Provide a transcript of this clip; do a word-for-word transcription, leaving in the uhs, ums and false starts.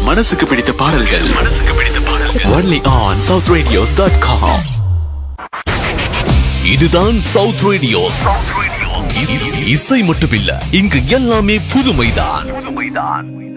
மனசுக்கு பிடித்த பாடல்கள் only on south radios dot com. இதுதான் சவுத் ரேடியோ. இசை மட்டுமில்ல, இங்கு எல்லாமே புதுமைதான்.